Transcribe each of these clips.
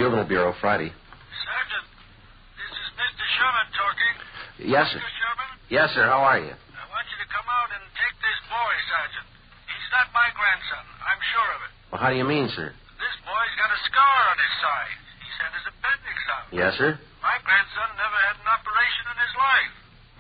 Juvenile Bureau, Friday. Sergeant, this is Mr. Sherman talking. Yes, sir. Mr. Sherman? Yes, sir. How are you? I want you to come out and take this boy, Sergeant. He's not my grandson. I'm sure of it. Well, how do you mean, sir? This boy's got a scar on his side. He's had his appendix out. Yes, sir. My grandson never had an operation in his life.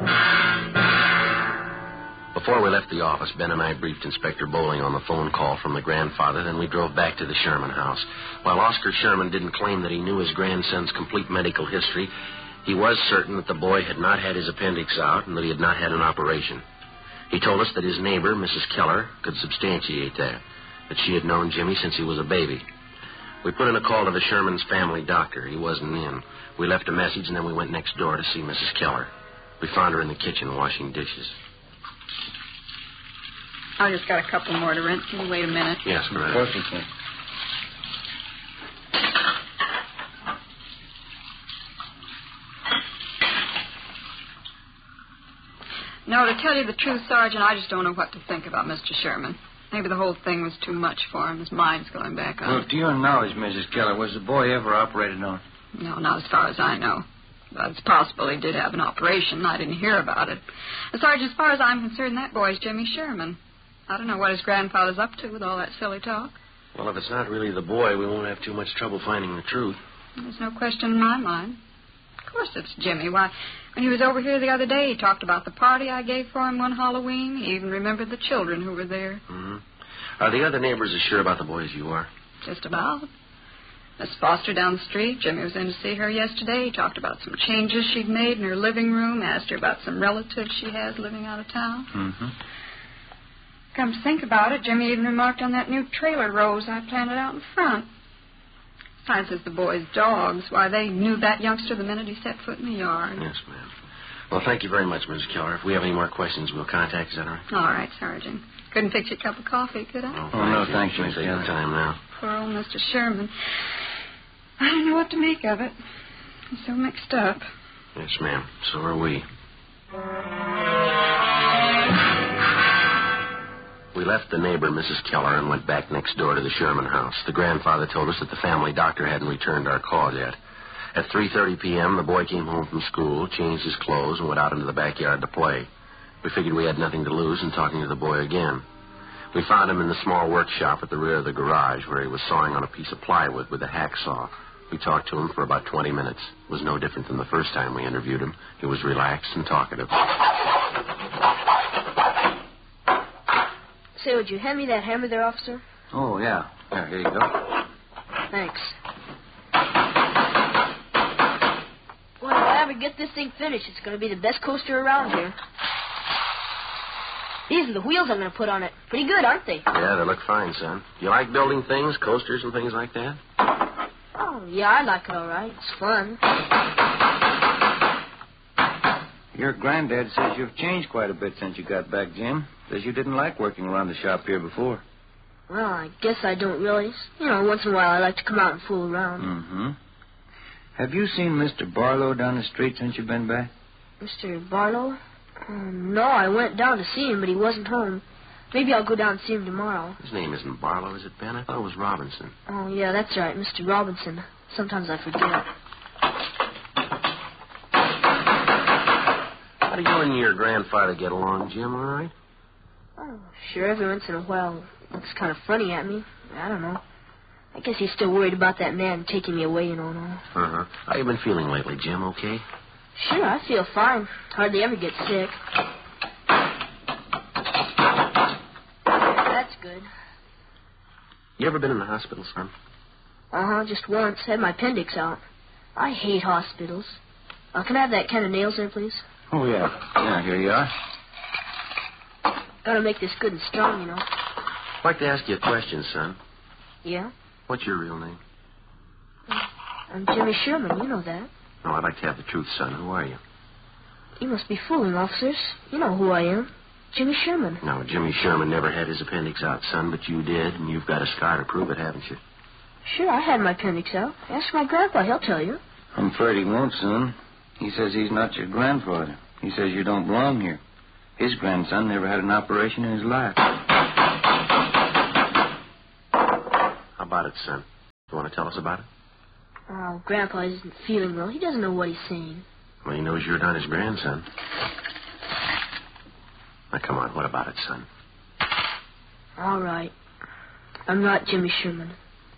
Before we left the office, Ben and I briefed Inspector Bowling on the phone call from the grandfather, then we drove back to the Sherman house. While Oscar Sherman didn't claim that he knew his grandson's complete medical history, he was certain that the boy had not had his appendix out and that he had not had an operation. He told us that his neighbor, Mrs. Keller, could substantiate that she had known Jimmy since he was a baby. We put in a call to the Sherman's family doctor. He wasn't in. We left a message, and then we went next door to see Mrs. Keller. We found her in the kitchen washing dishes. I just got a couple more to rinse. Can you wait a minute? Yes, ma'am. Of course you can. No, to tell you the truth, Sergeant, I just don't know what to think about Mr. Sherman. Maybe the whole thing was too much for him. His mind's going back on. Well, to your knowledge, Mrs. Keller, was the boy ever operated on? No, not as far as I know. But it's possible he did have an operation. I didn't hear about it. Sergeant, as far as I'm concerned, that boy's Jimmy Sherman. I don't know what his grandfather's up to with all that silly talk. Well, if it's not really the boy, we won't have too much trouble finding the truth. There's no question in my mind. Of course it's Jimmy. Why, when he was over here the other day, he talked about the party I gave for him one Halloween. He even remembered the children who were there. Mm-hmm. Are the other neighbors as sure about the boy as you are? Just about. Miss Foster down the street. Jimmy was in to see her yesterday. He talked about some changes she'd made in her living room, asked her about some relatives she has living out of town. Mm-hmm. Come to think about it, Jimmy even remarked on that new trailer rose I planted out in front. Besides, as the boy's dogs, why, they knew that youngster the minute he set foot in the yard. Yes, ma'am. Well, thank you very much, Mrs. Keller. If we have any more questions, we'll contact you. Is that all right? All right, Sergeant. Couldn't fix you a cup of coffee, could I? Oh, no, thank you, Miss Miss Keller. time now. Poor old Mr. Sherman. I don't know what to make of it. He's so mixed up. Yes, ma'am. So are we. We left the neighbor, Mrs. Keller, and went back next door to the Sherman house. The grandfather told us that the family doctor hadn't returned our call yet. At 3:30 p.m., the boy came home from school, changed his clothes, and went out into the backyard to play. We figured we had nothing to lose in talking to the boy again. We found him in the small workshop at the rear of the garage where he was sawing on a piece of plywood with a hacksaw. We talked to him for about 20 minutes. It was no different than the first time we interviewed him. He was relaxed and talkative. Say, would you hand me that hammer there, officer? Oh, yeah. Here you go. Thanks. Well, if I ever get this thing finished, it's going to be the best coaster around here. These are the wheels I'm going to put on it. Pretty good, aren't they? Yeah, they look fine, son. You like building things, coasters and things like that? Oh, yeah, I like it all right. It's fun. Your granddad says you've changed quite a bit since you got back, Jim. Says you didn't like working around the shop here before. Well, I guess I don't really. You know, once in a while I like to come out and fool around. Mm-hmm. Have you seen Mr. Barlow down the street since you've been back? Mr. Barlow? No, I went down to see him, but he wasn't home. Maybe I'll go down and see him tomorrow. His name isn't Barlow, is it, Ben? I thought it was Robinson. Oh, yeah, that's right, Mr. Robinson. Sometimes I forget. How do you and your grandfather get along, Jim, all right? Oh, sure, every once in a while he looks kind of funny at me. I don't know. I guess he's still worried about that man taking me away, you know, and all. Uh-huh. How you been feeling lately, Jim, okay? Sure, I feel fine. Hardly ever get sick. That's good. You ever been in the hospital, son? Uh-huh, just once. Had my appendix out. I hate hospitals. Can I have that can of nails there, please? Oh, yeah. Yeah, here you are. Gotta make this good and strong, you know. I'd like to ask you a question, son. Yeah? What's your real name? I'm Jimmy Sherman. You know that. No, I'd like to have the truth, son. Who are you? You must be fooling, officers. You know who I am. Jimmy Sherman. No, Jimmy Sherman never had his appendix out, son, but you did, and you've got a scar to prove it, haven't you? Sure, I had my appendix out. Ask my grandpa. He'll tell you. I'm afraid he won't soon. He says he's not your grandfather. He says you don't belong here. His grandson never had an operation in his life. How about it, son? You want to tell us about it? Oh, Grandpa isn't feeling well. He doesn't know what he's saying. Well, he knows you're not his grandson. Now, come on. What about it, son? All right. I'm not Jimmy Sherman.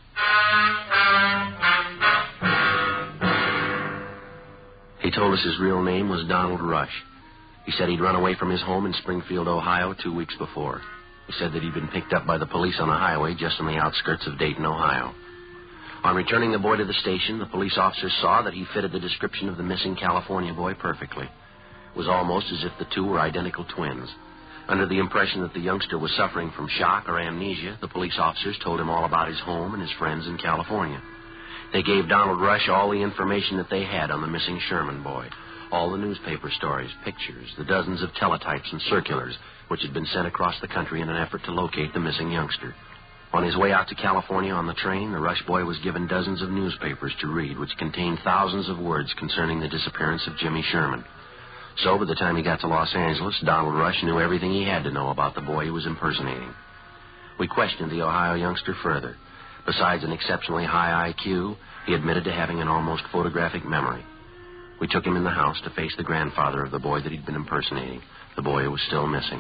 He told us his real name was Donald Rush. He said he'd run away from his home in Springfield, Ohio, 2 weeks before. He said that he'd been picked up by the police on a highway just on the outskirts of Dayton, Ohio. On returning the boy to the station, the police officers saw that he fitted the description of the missing California boy perfectly. It was almost as if the two were identical twins. Under the impression that the youngster was suffering from shock or amnesia, the police officers told him all about his home and his friends in California. They gave Donald Rush all the information that they had on the missing Sherman boy, all the newspaper stories, pictures, the dozens of teletypes and circulars which had been sent across the country in an effort to locate the missing youngster. On his way out to California on the train, the Rush boy was given dozens of newspapers to read, which contained thousands of words concerning the disappearance of Jimmy Sherman. So, by the time he got to Los Angeles, Donald Rush knew everything he had to know about the boy he was impersonating. We questioned the Ohio youngster further. Besides an exceptionally high IQ, he admitted to having an almost photographic memory. We took him in the house to face the grandfather of the boy that he'd been impersonating, the boy who was still missing.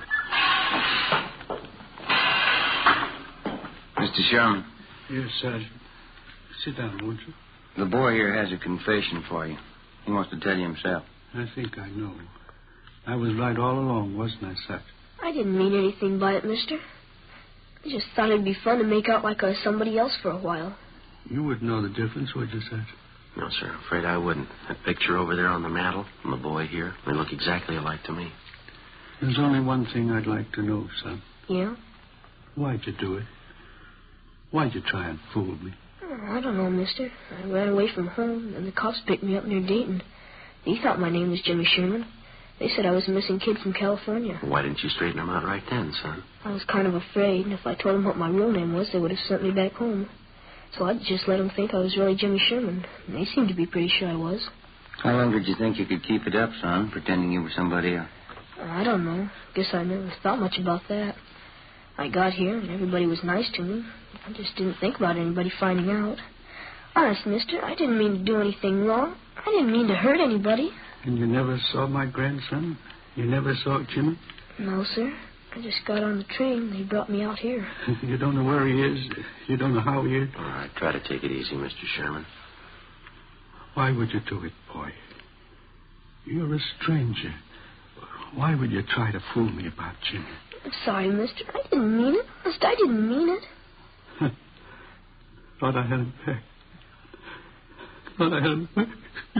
Mr. Sherman. Yes, Sergeant. Sit down, won't you? The boy here has a confession for you. He wants to tell you himself. I think I know. I was right all along, wasn't I, Sergeant? I didn't mean anything by it, mister. I just thought it'd be fun to make out like I was somebody else for a while. You wouldn't know the difference, would you, Sergeant? No, sir. I'm afraid I wouldn't. That picture over there on the mantel and the boy here, they look exactly alike to me. There's only one thing I'd like to know, son. Yeah? Why'd you do it? Why'd you try and fool me? Oh, I don't know, mister. I ran away from home, and the cops picked me up near Dayton. They thought my name was Jimmy Sherman. They said I was a missing kid from California. Why didn't you straighten them out right then, son? I was kind of afraid, and if I told them what my real name was, they would have sent me back home. So I just let them think I was really Jimmy Sherman. And they seemed to be pretty sure I was. How long did you think you could keep it up, son, pretending you were somebody else? I don't know. Guess I never thought much about that. I got here, and everybody was nice to me. I just didn't think about anybody finding out. Honest, mister, I didn't mean to do anything wrong. I didn't mean to hurt anybody. And you never saw my grandson? You never saw Jimmy? No, sir. I just got on the train. They brought me out here. You don't know where he is? You don't know how he is? All right, try to take it easy, Mr. Sherman. Why would you do it, boy? You're a stranger. Why would you try to fool me about Jimmy? I'm sorry, mister. I didn't mean it. Honest, I didn't mean it. Thought I had him back. Thought I had him back.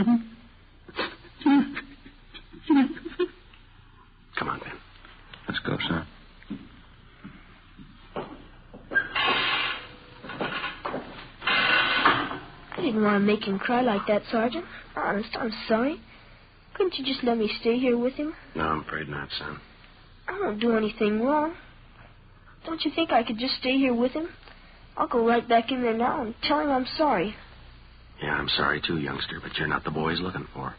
Come on, Ben. Let's go, son. I didn't want to make him cry like that, Sergeant. Honest, I'm sorry. Couldn't you just let me stay here with him? No, I'm afraid not, son. I won't do anything wrong. Don't you think I could just stay here with him? I'll go right back in there now and tell him I'm sorry. Yeah, I'm sorry too, youngster, but you're not the boy he's looking for.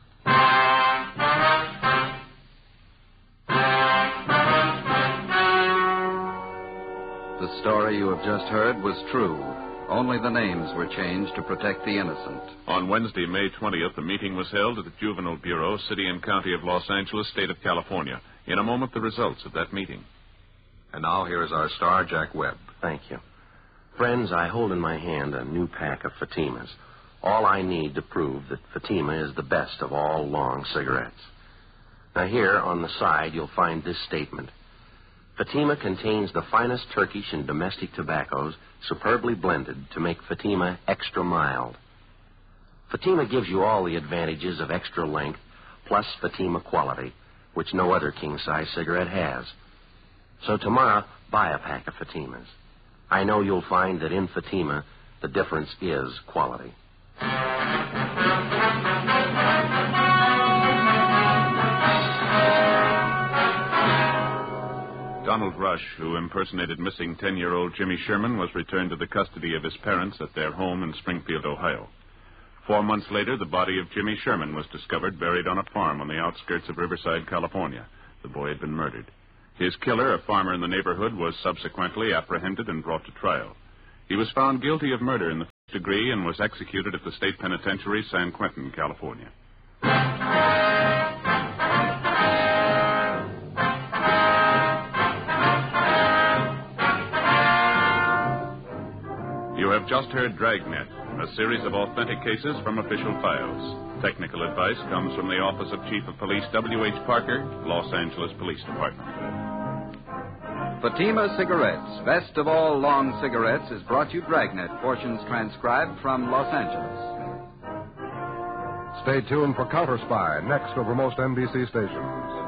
The story you have just heard was true. Only the names were changed to protect the innocent. On Wednesday, May 20th, a meeting was held at the Juvenile Bureau, City and County of Los Angeles, State of California. In a moment, the results of that meeting. And now here is our star, Jack Webb. Thank you. Friends, I hold in my hand a new pack of Fatimas. All I need to prove that Fatima is the best of all long cigarettes. Now here on the side, you'll find this statement. Fatima contains the finest Turkish and domestic tobaccos, superbly blended to make Fatima extra mild. Fatima gives you all the advantages of extra length, plus Fatima quality, which no other king-size cigarette has. So tomorrow, buy a pack of Fatimas. I know you'll find that in Fatima, the difference is quality. Donald Rush, who impersonated missing 10-year-old Jimmy Sherman, was returned to the custody of his parents at their home in Springfield, Ohio. 4 months later, the body of Jimmy Sherman was discovered buried on a farm on the outskirts of Riverside, California. The boy had been murdered. His killer, a farmer in the neighborhood, was subsequently apprehended and brought to trial. He was found guilty of murder in the degree and was executed at the State Penitentiary, San Quentin, California. You have just heard Dragnet, a series of authentic cases from official files. Technical advice comes from the Office of Chief of Police W.H. Parker, Los Angeles Police Department. Fatima Cigarettes, best of all long cigarettes, has brought you Dragnet, portions transcribed from Los Angeles. Stay tuned for Counter Spy, next over most NBC stations.